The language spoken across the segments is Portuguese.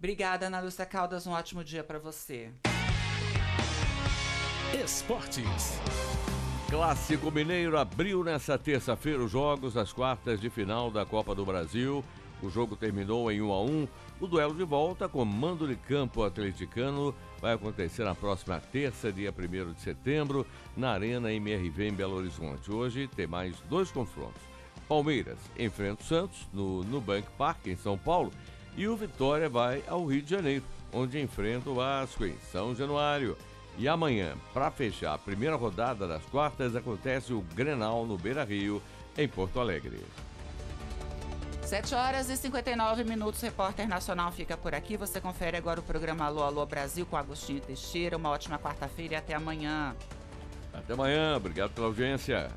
Obrigada, Ana Lúcia Caldas. Um ótimo dia para você. Esportes. Clássico Mineiro abriu nesta terça-feira os jogos das quartas de final da Copa do Brasil. O jogo terminou em 1-1. O duelo de volta, com mando de campo atleticano, vai acontecer na próxima terça, dia 1º de setembro, na Arena MRV em Belo Horizonte. Hoje tem mais 2 confrontos. Palmeiras enfrenta o Santos no Nubank Park, em São Paulo, e o Vitória vai ao Rio de Janeiro, onde enfrenta o Vasco em São Januário. E amanhã, para fechar a primeira rodada das quartas, acontece o Grenal no Beira-Rio, em Porto Alegre. 7h59, Repórter Nacional fica por aqui. Você confere agora o programa Alô, Alô Brasil com Agostinho Teixeira. Uma ótima quarta-feira e até amanhã. Até amanhã, obrigado pela audiência.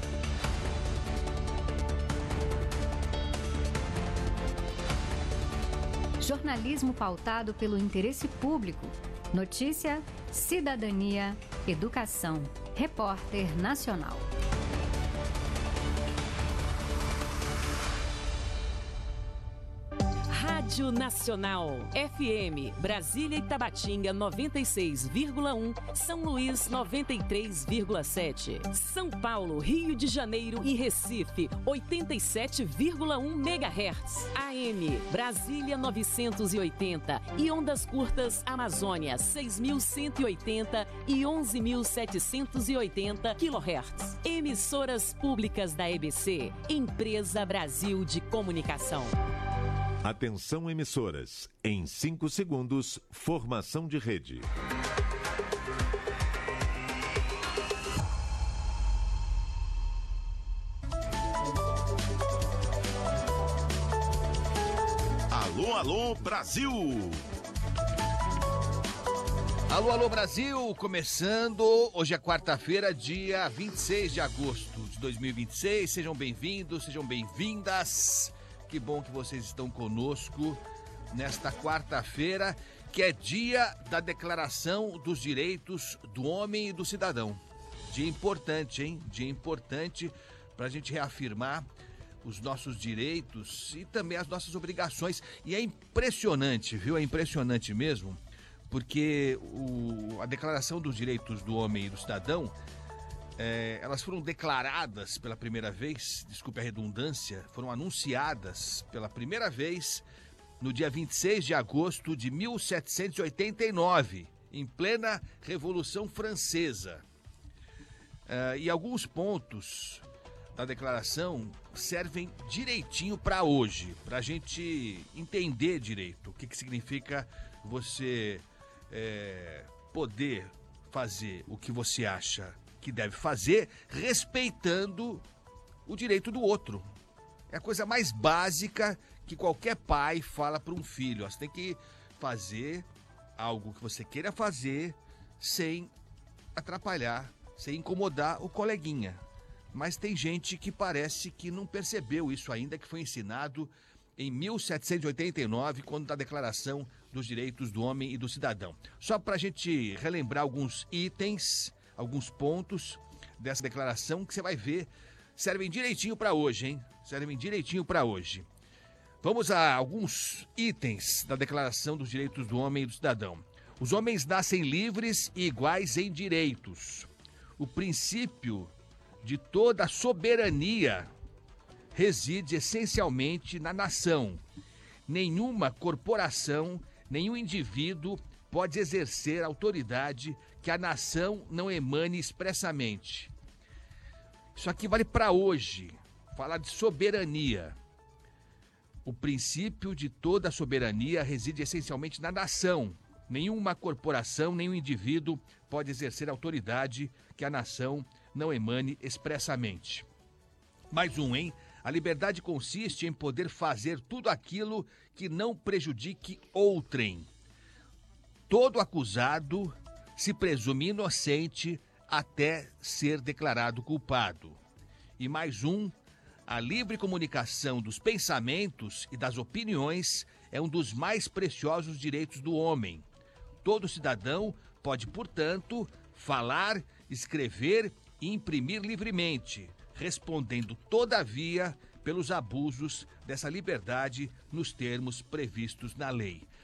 Jornalismo pautado pelo interesse público. Notícia, cidadania, educação. Repórter Nacional. Rádio Nacional, FM, Brasília e Tabatinga 96,1, São Luís 93,7, São Paulo, Rio de Janeiro e Recife 87,1 MHz, AM, Brasília 980 e ondas curtas Amazônia 6.180 e 11.780 kHz. Emissoras públicas da EBC, Empresa Brasil de Comunicação. Atenção, emissoras. Em 5 segundos, formação de rede. Alô, alô, Brasil! Alô, alô, Brasil! Começando, hoje é quarta-feira, dia 26 de agosto de 2026. Sejam bem-vindos, sejam bem-vindas. Que bom que vocês estão conosco nesta quarta-feira, que é dia da Declaração dos Direitos do Homem e do Cidadão. Dia importante, hein? Dia importante para a gente reafirmar os nossos direitos e também as nossas obrigações. E é impressionante, viu? É impressionante mesmo, porque a Declaração dos Direitos do Homem e do Cidadão, elas foram declaradas pela primeira vez, desculpe a redundância, foram anunciadas pela primeira vez no dia 26 de agosto de 1789, em plena Revolução Francesa. E alguns pontos da declaração servem direitinho para hoje, para a gente entender direito o que significa você poder fazer o que você acha que deve fazer, respeitando o direito do outro. É a coisa mais básica que qualquer pai fala para um filho. Você tem que fazer algo que você queira fazer sem atrapalhar, sem incomodar o coleguinha. Mas tem gente que parece que não percebeu isso ainda, que foi ensinado em 1789, quando da Declaração dos Direitos do Homem e do Cidadão. Só para a gente relembrar alguns itens, alguns pontos dessa declaração que você vai ver, servem direitinho para hoje, hein? Servem direitinho para hoje. Vamos a alguns itens da Declaração dos Direitos do Homem e do Cidadão. Os homens nascem livres e iguais em direitos. O princípio de toda a soberania reside essencialmente na nação. Nenhuma corporação, nenhum indivíduo pode exercer autoridade que a nação não emane expressamente. Isso aqui vale para hoje, falar de soberania. O princípio de toda a soberania reside essencialmente na nação. Nenhuma corporação, nenhum indivíduo pode exercer autoridade que a nação não emane expressamente. Mais um, hein? A liberdade consiste em poder fazer tudo aquilo que não prejudique outrem. Todo acusado se presume inocente até ser declarado culpado. E mais um, a livre comunicação dos pensamentos e das opiniões é um dos mais preciosos direitos do homem. Todo cidadão pode, portanto, falar, escrever e imprimir livremente, respondendo, todavia, pelos abusos dessa liberdade nos termos previstos na lei.